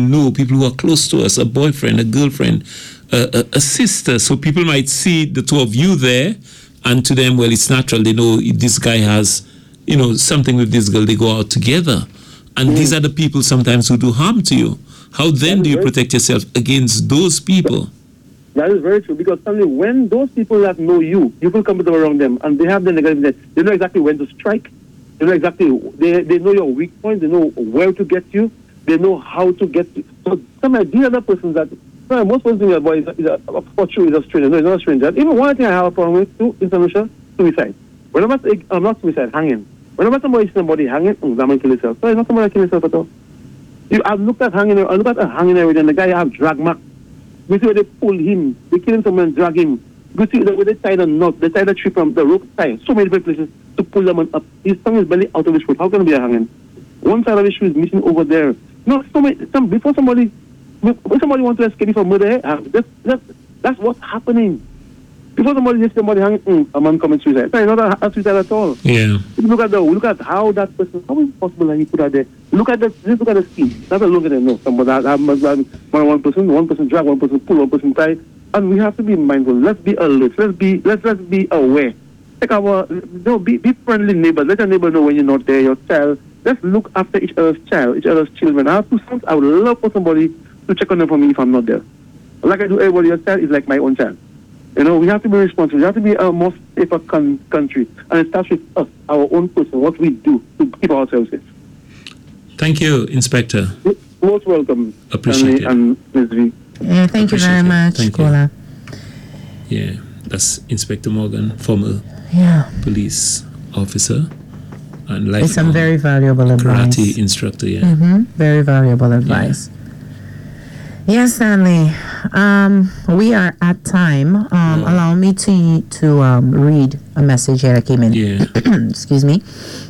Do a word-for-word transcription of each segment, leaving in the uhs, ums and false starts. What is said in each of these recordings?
know, people who are close to us, a boyfriend, a girlfriend, a, a, a sister. So people might see the two of you there, and to them, well, it's natural. They know this guy has, you know, something with this girl. They go out together. And mm. these are the people sometimes who do harm to you. How then do you protect yourself against those people? That is very true, because suddenly when those people that know you, you feel comfortable around them, and they have the negativeness, they know exactly when to strike. They know exactly, they, they know your weak points, they know where to get you, they know how to get you. So sometimes these are the persons that, well, most persons in your boy is, a, is a, for sure, is a stranger. No, it's not a stranger. Even one thing I have a problem with, too, is suicide. Whenever, I'm not suicide, hanging. Whenever somebody sees somebody hanging, mm, that man kill himself. So it's not somebody kill himself at all. You, I've looked at hanging, I looked at a hanging area, and the guy have drag mark. We see where they pull him, they kill him, someone drag him. We see where they tie the knot, they tie the tree from the rope tie, so many different places to pull them up. His tongue is barely out of his throat. How can it be a hanging? One side of his shoe is missing over there. No, so many, some, before somebody, when somebody wants to escape from murder, uh, that's, that's, that's what's happening. Before somebody sees somebody hanging, mm, a man commits suicide. It's not a, a suicide at all. Yeah. Look at the, look at how that person, how is it possible that he put that there? Look at the, just look at the scheme. That's a look at it. No, somebody, I, I, I, one person, one person drag, one person pull, one person tie, and we have to be mindful. Let's be alert. Let's be, let's, let's be aware. Take our, no, be, be friendly neighbors. Let your neighbor know when you're not there. Your child. Let's look after each other's child, each other's children. I have two sons. I would love for somebody to check on them for me if I'm not there. Like I do everybody, your child is like my own child. You know, we have to be responsible. We have to be a more safer con- country. And it starts with us, our own person, what we do to keep ourselves safe. Thank you, Inspector. Most welcome. Appreciate it. And Miz V. Yeah, thank you very much, Kola. Yeah, that's Inspector Morgan, former yeah. police officer and lifelong it's some very valuable advice. Karate instructor, yeah. Mm-hmm. Very valuable advice. Yeah. Yes, Stanley. Um, we are at time. Um, oh. Allow me to to um, read a message here that came in. Yeah. Excuse me.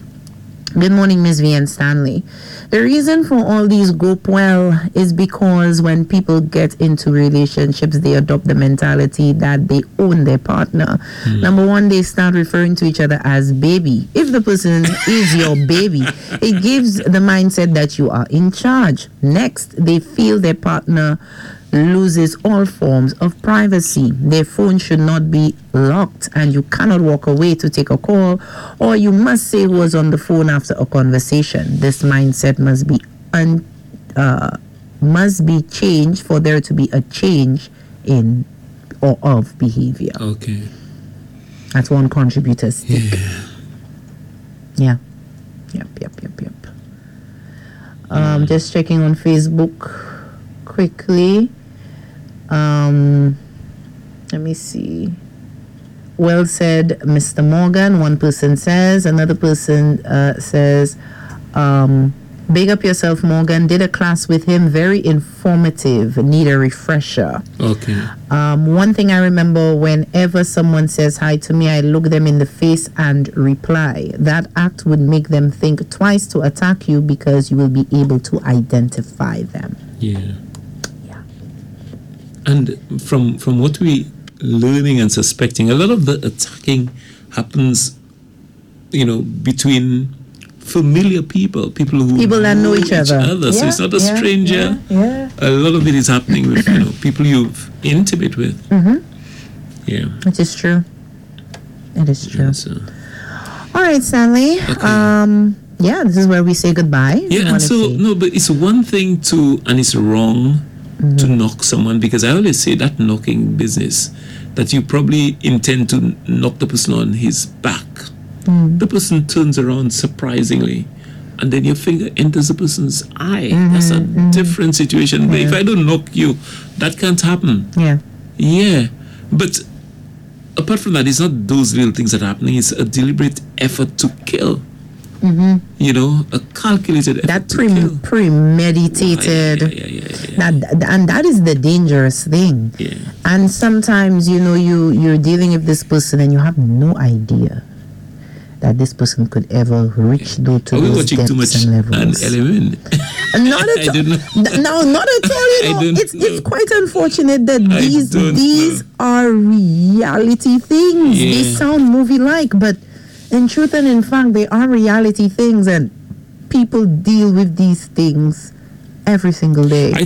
Good morning, Miz V and Stanley. The reason for all these go well is because when people get into relationships, they adopt the mentality that they own their partner. Mm. Number one, they start referring to each other as baby. If the person is your baby, it gives the mindset that you are in charge. Next, they feel their partner loses all forms of privacy. Their phone should not be locked and you cannot walk away to take a call, or you must say who was on the phone after a conversation. This mindset must be un, uh, must be changed for there to be a change in or of behavior. Okay. That's one contributor's take. Yeah. Yeah. Yep, yep, yep, yep. Um, mm. Just checking on Facebook quickly. Um, let me see. Well said, Mister Morgan. One person says. Another person uh, says, um, big up yourself, Morgan. Did a class with him. Very informative. Need a refresher. Okay. Um, one thing I remember, whenever someone says hi to me, I look them in the face and reply. That act would make them think twice to attack you because you will be able to identify them. Yeah. And from from what we learning and suspecting, a lot of the attacking happens, you know, between familiar people, people who people that know each other. other. Yeah, so it's not a yeah, stranger. Yeah, yeah. A lot of it is happening with, you know, people you've intimate with. Mm-hmm. Yeah. It is true. It is true. Yeah, so. All right, Stanley. Okay. Um, yeah, this is where we say goodbye. Yeah, and so say. no, but it's one thing to, and it's wrong. Mm-hmm. To knock someone, because I always say that knocking business, that you probably intend to knock the person on his back. Mm. The person turns around surprisingly, and then your finger enters the person's eye. Mm-hmm. That's a mm-hmm. different situation. Yeah. But if I don't knock you, that can't happen. Yeah. Yeah. But apart from that, it's not those little things that are happening. It's a deliberate effort to kill. Mm-hmm. You know, a calculated effort that to pre- kill. premeditated. Oh, yeah, yeah, yeah, yeah, yeah. That, and that is the dangerous thing. Yeah. And sometimes, you know, you you're dealing with this person and you have no idea that this person could ever reach yeah. to Are we those watching depths too much and levels. An element? Not at all. No, not at all. You know, I don't it's know. it's quite unfortunate that I these don't these know. are reality things. Yeah. They sound movie-like, but in truth and in fact, they are reality things, and people deal with these things every single day. I